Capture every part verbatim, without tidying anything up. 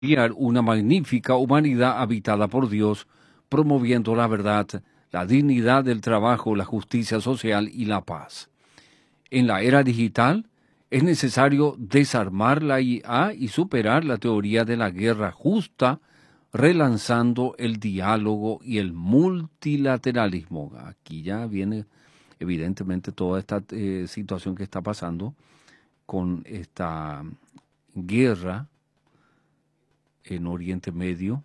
una magnífica humanidad habitada por Dios, promoviendo la verdad, la dignidad del trabajo, la justicia social y la paz. En la era digital, es necesario desarmar la I A y superar la teoría de la guerra justa, relanzando el diálogo y el multilateralismo. Aquí ya viene evidentemente toda esta eh, situación que está pasando con esta guerra en Oriente Medio.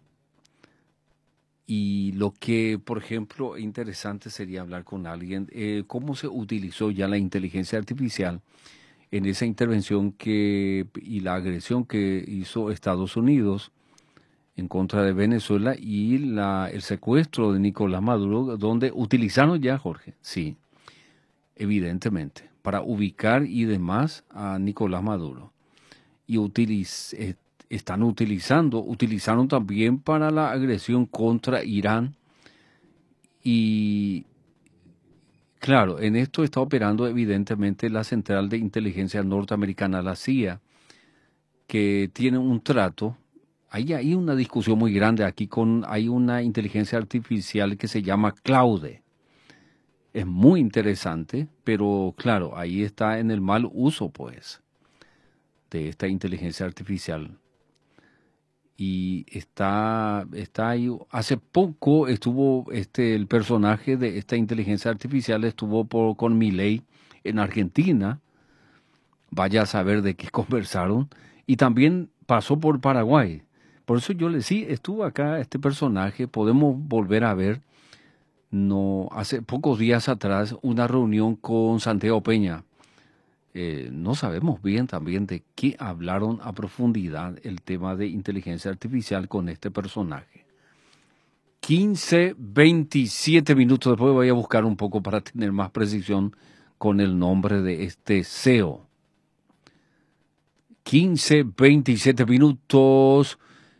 Y lo que, por ejemplo, interesante sería hablar con alguien, eh, cómo se utilizó ya la inteligencia artificial en esa intervención que y la agresión que hizo Estados Unidos en contra de Venezuela y la, el secuestro de Nicolás Maduro, donde utilizaron ya, Jorge, sí, evidentemente, para ubicar y demás a Nicolás Maduro. Y utiliz, eh, están utilizando, utilizaron también para la agresión contra Irán. Y claro, en esto está operando evidentemente la Central de Inteligencia Norteamericana, la C I A, que tiene un trato. Hay, hay una discusión muy grande aquí con, hay una inteligencia artificial que se llama Claude. Es muy interesante, pero claro, ahí está en el mal uso, pues, de esta inteligencia artificial. Y está, está ahí. Hace poco estuvo este, el personaje de esta inteligencia artificial estuvo por, con Milei en Argentina. Vaya a saber de qué conversaron. Y también pasó por Paraguay. Por eso yo le sí, estuvo acá este personaje, podemos volver a ver, no, hace pocos días atrás, una reunión con Santiago Peña. Eh, no sabemos bien también de qué hablaron a profundidad el tema de inteligencia artificial con este personaje. quince, veintisiete minutos después voy a buscar un poco para tener más precisión con el nombre de este C E O. quince, veintisiete minutos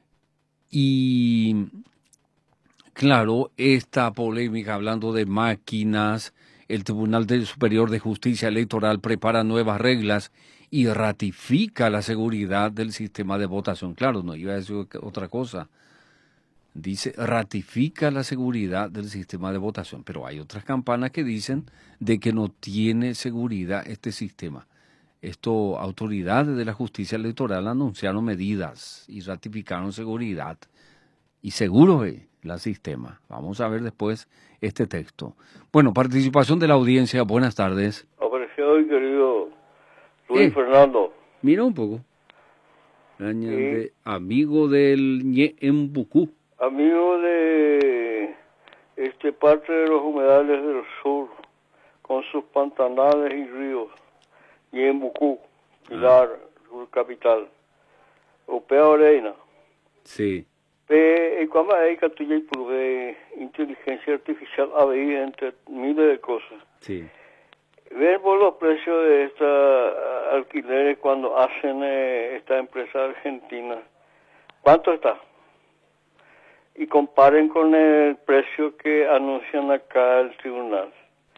y claro, esta polémica hablando de máquinas, el Tribunal Superior de Justicia Electoral prepara nuevas reglas y ratifica la seguridad del sistema de votación. Claro, no iba a decir otra cosa. Dice, ratifica la seguridad del sistema de votación, pero hay otras campanas que dicen de que no tiene seguridad este sistema. Esto, autoridades de la justicia electoral anunciaron medidas y ratificaron seguridad y seguro es el sistema. Vamos a ver después este texto. Bueno, participación de la audiencia, buenas tardes. Apreciado y querido Luis Eh, Fernando. Mira un poco. Añade, amigo del Ñeembucú. Amigo de este parte de los humedales del sur, con sus pantanales y ríos, Ñeembucú, Pilar, ah. capital. Upea Oreina. Sí. Pe, cuando hay que tuya de inteligencia artificial había entre miles de cosas. Sí. Ver por los precios de estos alquileres cuando hacen eh, esta empresa argentina. ¿Cuánto está? Y comparen con el precio que anuncian acá el tribunal.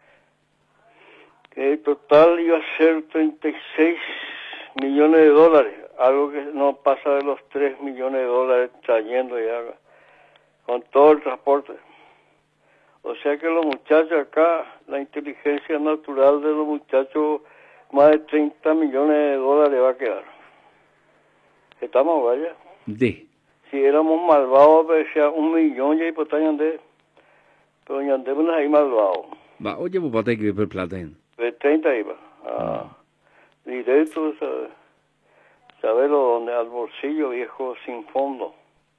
Que el total iba a ser treinta y seis millones de dólares. Algo que no pasa de los tres millones de dólares trayendo ya con todo el transporte. O sea que los muchachos acá, la inteligencia natural de los muchachos, más de treinta millones de dólares va a quedar. Estamos, vaya. De. Si éramos malvados, decía un millón ya y pues está yandé. Pero yandé no es ahí malvado. Va, oye, pues te que ver plata en. De treinta iba. Ah. ah. Directo, ¿sabes? Saberlo donde al bolsillo viejo sin fondo.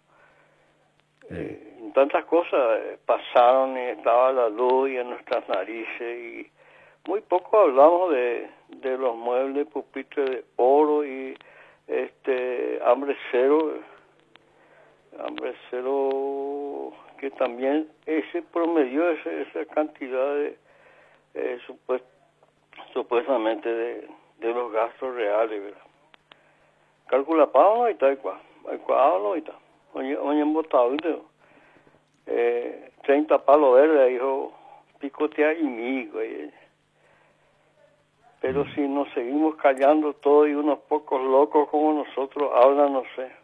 Eh. Eh, tantas cosas eh, pasaron y estaba la luz y en nuestras narices y muy poco hablamos de, de los muebles, pupitres de oro y este hambre cero, hambre cero que también ese promedió ese, esa cantidad de eh, supuest, supuestamente de, de los gastos reales, ¿verdad? Calcula pago no está igual, igual no está. Oye, oye, embotado, eh, treinta palos verdes, dijo, picotear y mi, güey. Pero si nos seguimos callando todos y unos pocos locos como nosotros hablan, no sé.